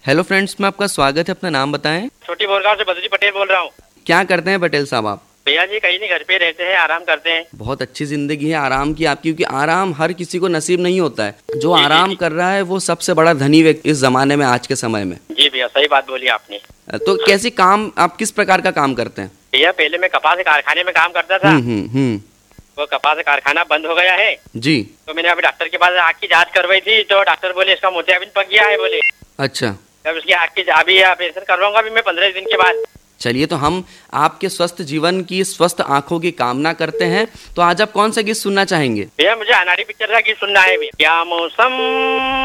Hello friends, में आपका स्वागत है। अपना नाम बताएं। छोटी बोरगांव से बद्री पटेल बोल रहा हूँ। क्या करते हैं पटेल साहब आप? भैया जी कहीं नहीं, घर पे रहते हैं, आराम करते हैं। बहुत अच्छी जिंदगी है आराम की आपकी, क्योंकि आराम हर किसी को नसीब नहीं होता है। जो आराम कर रहा है वो सबसे बड़ा धनी व्यक्ति इस जमाने में, आज के समय में। जी भैया, सही बात बोली आपने। तो कैसे काम, आप किस प्रकार का काम करते हैं? भैया पहले मैं कपास कारखाने में काम करता था। वो कपास कारखाना बंद हो गया है जी। तो मैंने अभी डॉक्टर के पास आँख की जांच करवाई थी, तो डॉक्टर बोले इसका मोतियाबिंद पक गया है बोले। अच्छा। तब उसकी आँख की अभी ऑपरेशन करवाऊंगा अभी मैं 15 दिन के बाद। चलिए, तो हम आपके स्वस्थ जीवन की, स्वस्थ आंखों की कामना करते हैं। तो आज आप कौन सा गीत सुनना चाहेंगे? भैया मुझे अनाड़ी पिक्चर का गीत सुनना है भैया। क्या मौसम